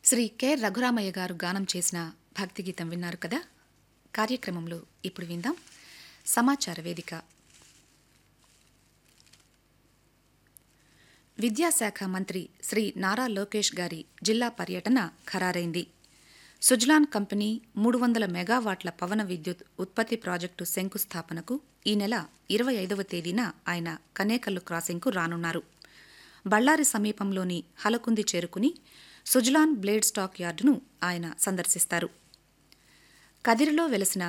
Shri K Raghuramayya గారు గానం చేసిన భక్తి గీతం విన్నారు కదా. కార్యక్రమంలో ఇప్పుడు విందాం సమాచార వేదిక. విద్యాశాఖ మంత్రి శ్రీ నారా లోకేష్ గారి జిల్లా పర్యటన ఖరారైంది. సుజ్లాన్ కంపెనీ 300 మెగావాట్ల పవన విద్యుత్ ఉత్పత్తి ప్రాజెక్టు శంకుస్థాపనకు ఈ నెల 25వ తేదీన ఆయన కనేకల్లు క్రాసింగ్కు రానున్నారు. బళ్ళారి సమీపంలోని హలకుంది చేరుకుని సుజ్లాన్ బ్లేడ్ స్టాక్ యార్డును ఆయన సందర్శిస్తారు. కదిరిలో వెలసిన